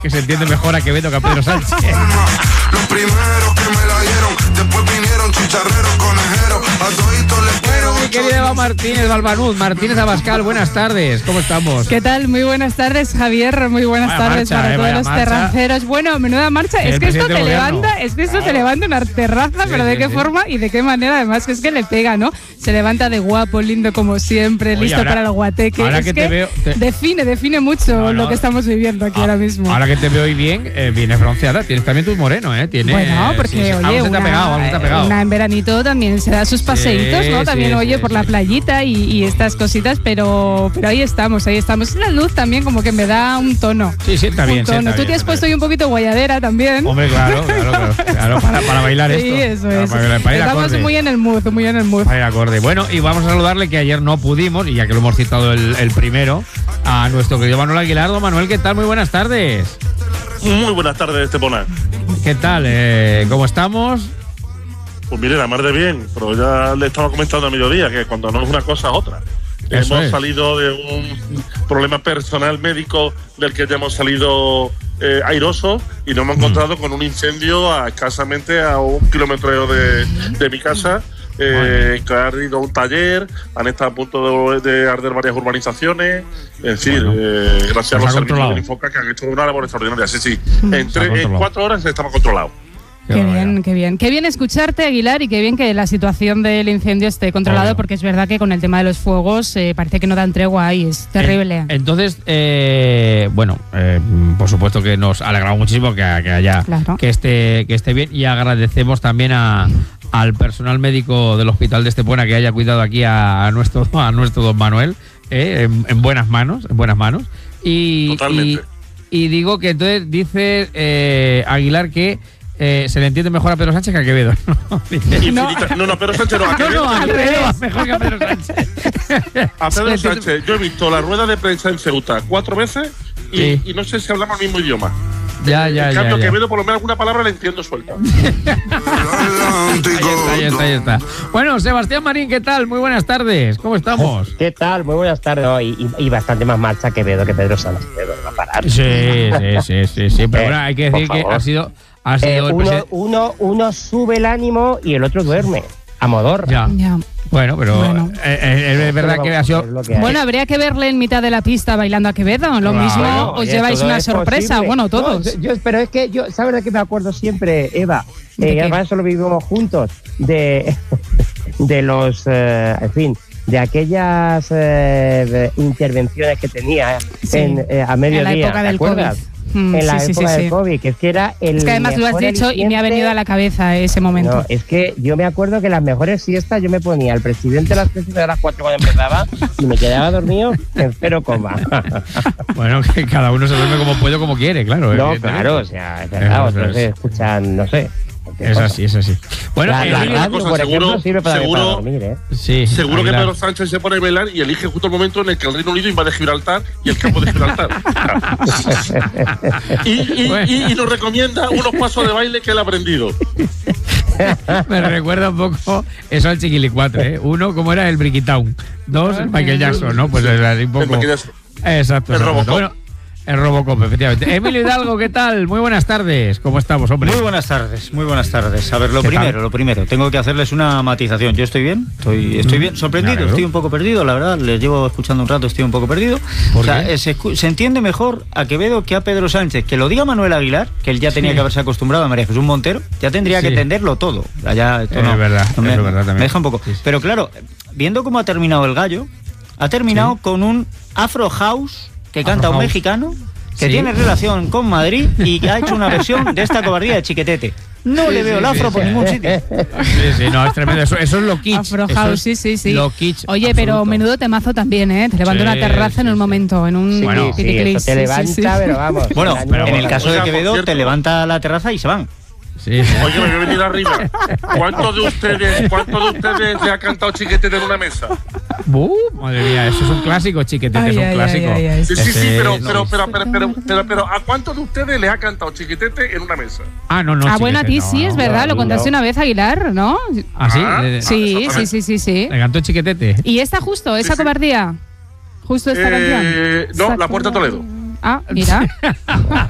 que se entiende mejor a Quevedo que a Pedro Sánchez. Los primeros que me la dieron, después vinieron chicharreros, conejeros, a toditos les quiero. Mi querida Eva Martínez Balbanud, Martínez Abascal, buenas tardes, ¿cómo estamos? ¿Qué tal? Muy buenas tardes, Javier, muy buenas tardes marcha, para todos los marcha. terraceros. Bueno, menuda marcha, es que esto te levanta, te levanta una terraza, pero ¿de qué forma y de qué manera? Además, que es que le pega, ¿no? Se levanta de guapo, lindo como siempre, listo ahora, para el guateque. Ahora es que te veo, define mucho lo que estamos viviendo aquí ahora mismo. Ahora que te veo hoy bien, vienes bronceada, tienes también tu moreno, ¿eh? Tienes, bueno, porque oye, algo se te ha pegado. Una en veranito también se da sus paseitos, ¿no? También, oye, por la playita y estas cositas, pero ahí estamos. La luz también como que me da un tono. Sí, está bien. Tú te has puesto hoy un poquito guayadera también. Hombre, claro, para bailar sí, esto. Sí, eso es. Para ir Estamos acorde. muy en el mood. Para ir acorde. Bueno, y vamos a saludarle que ayer no pudimos, y ya que lo hemos citado el primero, a nuestro querido Manuel Aguilar. Don Manuel, ¿qué tal? Muy buenas tardes. Muy buenas tardes, Estepona. ¿Qué tal? ¿Cómo estamos? Pues mire, la mar de bien, pero ya le estaba comentando a mediodía que cuando no es una cosa es otra. Eso hemos es. salido de un problema personal médico del que ya hemos salido airosos y nos hemos encontrado con un incendio escasamente a 1 kilómetro de mi casa. Que ha ardido un taller, han estado a punto de arder varias urbanizaciones. Es decir, gracias a los servicios de Infoca que han hecho una labor extraordinaria. Sí. En 4 horas estamos controlados. Qué bien. Qué bien escucharte, Aguilar, y qué bien que la situación del incendio esté controlado, porque es verdad que con el tema de los fuegos parece que no dan tregua ahí, es terrible. Entonces, por supuesto que nos alegramos muchísimo que haya, claro, que esté bien, y agradecemos también al personal médico del hospital de Estepona que haya cuidado aquí a nuestro don Manuel, en buenas manos. Totalmente. Y digo que entonces dice Aguilar que se le entiende mejor a Pedro Sánchez que a Quevedo. No, Pedro Sánchez no, a Quevedo. A Quevedo mejor que a Pedro Sánchez. A Pedro Sánchez, yo he visto la rueda de prensa en Ceuta 4 veces y no sé si hablamos el mismo idioma. En cambio, Quevedo por lo menos alguna palabra le entiendo suelta. Ahí está. Bueno, Sebastián Marín, ¿qué tal? Muy buenas tardes, ¿cómo estamos? ¿Qué tal? Muy buenas tardes. Y bastante más marcha Quevedo que Pedro Sánchez. Va a parar. Sí. Pero bueno, hay que decir que ha sido uno sube el ánimo y el otro duerme. A modor. Ya. Bueno, pero es verdad que ha sido. Bueno, habría que verle en mitad de la pista bailando a Quevedo. Lo mismo os lleváis una sorpresa. Posible. Bueno, todos. Pero es que ¿sabes de qué me acuerdo siempre, Eva? Además, eso lo vivimos juntos. De los. En fin. De aquellas intervenciones que tenía a mediodía. En la época del COVID. En la época del COVID, que es que era el. Es que además lo has dicho y me ha venido a la cabeza ese momento. No, es que yo me acuerdo que las mejores siestas yo me ponía al presidente a las 3 y a las 4 cuando empezaba y me quedaba dormido en 0, Bueno, que cada uno se duerme como puede o como quiere, claro. No, claro, o sea, es verdad, otros escuchan, no sé. Es así. Bueno, seguro que Pedro Sánchez se pone a bailar y elige justo el momento en el que el Reino Unido invade Gibraltar y el campo de Gibraltar. y nos recomienda unos pasos de baile que él ha aprendido. Me recuerda un poco eso al Chiquilicuatre, ¿eh? 1, como era el Bricky Town. 2, el Michael Jackson, ¿no? Pues es así un poco. Exacto. El Robocop. Bueno, el Robocop, efectivamente. Emilio Hidalgo, ¿qué tal? Muy buenas tardes. ¿Cómo estamos, hombre? Muy buenas tardes. A ver, lo primero, tengo que hacerles una matización. Yo estoy bien, estoy bien, sorprendido, estoy un poco perdido, la verdad, les llevo escuchando un rato, estoy un poco perdido. ¿Por qué? Se entiende mejor a Quevedo que a Pedro Sánchez. Que lo diga Manuel Aguilar, que él ya tenía que haberse acostumbrado a María Jesús Montero, ya tendría que entenderlo todo. Ya, esto es verdad también. Me deja un poco. Sí. Pero claro, viendo cómo ha terminado el gallo, ha terminado con un Afro House que canta un mexicano que tiene relación con Madrid y que ha hecho una versión de esta cobardía de Chiquetete. No le veo el afro por ningún sitio. No, es tremendo. Eso es lo kitsch. Afro House, sí. Lo kitsch. Oye, absoluto. Pero menudo temazo también, ¿eh? Te levanta una terraza en un momento, en un eso te levanta, pero vamos. Bueno, pero en el caso de Quevedo, te levanta la terraza y se van. Sí. Oye, me voy a venir arriba. ¿Cuántos de ustedes le ha cantado Chiquetete en una mesa? Madre mía, eso es un clásico, Chiquetete, es un clásico. Sí, pero ¿a cuántos de ustedes les ha cantado Chiquetete en una mesa? No. Bueno, a ti sí, es verdad, lo contaste una vez, Aguilar, ¿no? Sí. Sí. Le cantó Chiquetete. ¿Y esta justo, esa cobardía? Justo esta canción. No, La Puerta Toledo. Mira.